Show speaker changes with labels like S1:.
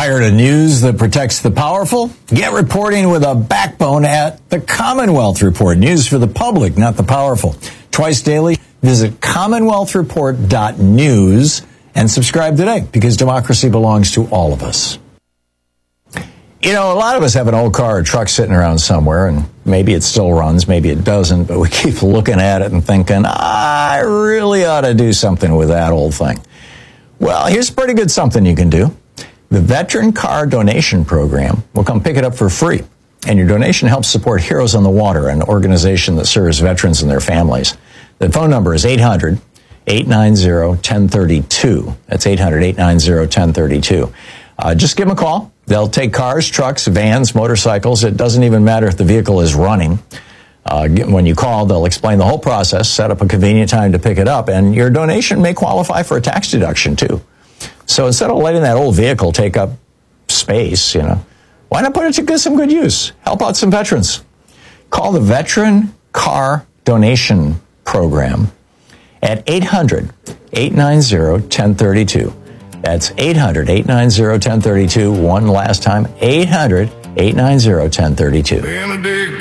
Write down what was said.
S1: Tired of news that protects the powerful? Get reporting with a backbone at the Commonwealth Report. News for the public, not the powerful. Twice daily, visit commonwealthreport.news and subscribe today, because democracy belongs to all of us. You know, a lot of us have an old car or truck sitting around somewhere, and maybe it still runs, maybe it doesn't, but we keep looking at it and thinking, I really ought to do something with that old thing. Well, here's pretty good something you can do. The Veteran Car Donation Program will come pick it up for free, and your donation helps support Heroes on the Water, an organization that serves veterans and their families. The phone number is 800-890-1032. That's 800-890-1032. Just give them a call. They'll take cars, trucks, vans, motorcycles. It doesn't even matter if the vehicle is running. When you call, they'll explain the whole process, set up a convenient time to pick it up, and your donation may qualify for a tax deduction, too. So instead of letting that old vehicle take up space, why not put it to some good use? Help out some veterans. Call the Veteran Car Donation Program at 800-890-1032. That's 800-890-1032. One last time, 800-890-1032.